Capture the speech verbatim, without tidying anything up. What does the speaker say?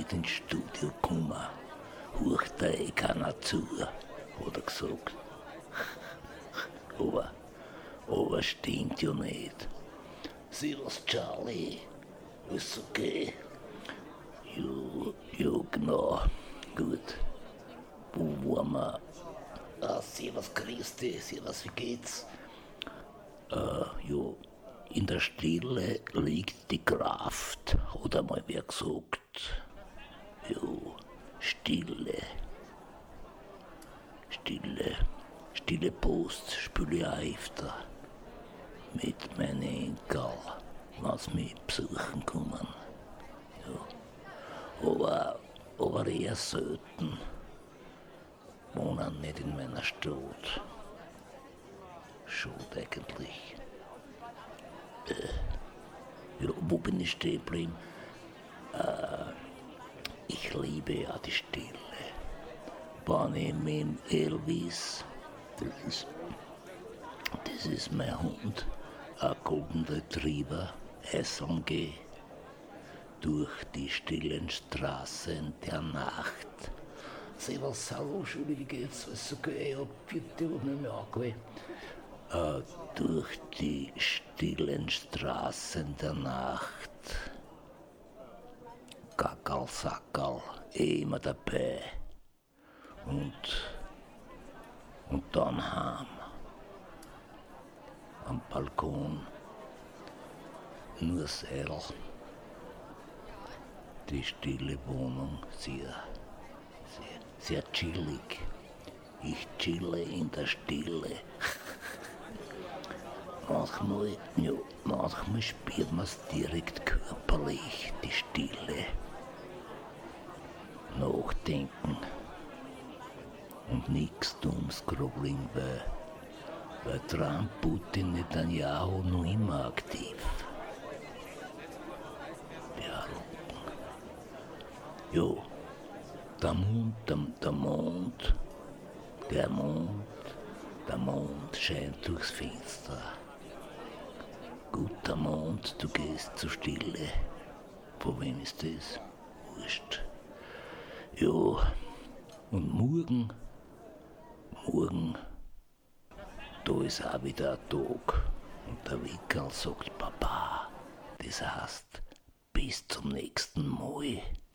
nicht ins Studio kommen. Hurcht da eh keiner zu, hat er gesagt. Aber, aber stimmt ja nicht. Servus Charlie, ist okay? Ja, ja genau, gut. Wo waren wir? Ah, servus Christi, servus, wie geht's? Äh, ja, in der Stille liegt die Kraft, hat einmal wer gesagt. Ja, Stille. Stille. Stille Post spiele ich auch öfter. Mit meinen Enkel, wenn sie mich besuchen kommen. Ja. Aber, aber eher selten. Wohnen nicht in meiner Stadt. Schade eigentlich. Äh, ja, wo bin ich stehen geblieben? Äh, ich liebe ja die Stille. Wenn ich mit Elvis, das ist, das ist mein Hund, ein Golden Retriever, essen gehe, durch die stillen Straßen der Nacht. Servus, hallo, Schule, wie geht's? Alles okay? Ja, bitte, ich hab nicht mehr angewählt. Äh, durch die stillen Straßen der Nacht. Gackerl, Sackerl, eh immer dabei. Und, und dann heim. Am Balkon. Nur Seil. Die stille Wohnung, sehr, sehr, sehr chillig. Ich chille in der Stille. Manchmal, ja, manchmal spürt man es direkt körperlich, die Stille. Nachdenken. Und nichts dummes Grobling, weil, weil Trump, Putin, Netanyahu noch immer aktiv. Ja, jo, der Mond, der, der Mond, der Mond, der Mond scheint durchs Fenster. Guter Mond, du gehst zur Stille. Von wem ist das? Wurscht. Jo, und morgen, morgen, da ist auch wieder ein Tag. Und der Wickerl sagt, Papa, das heißt, bis zum nächsten Mal.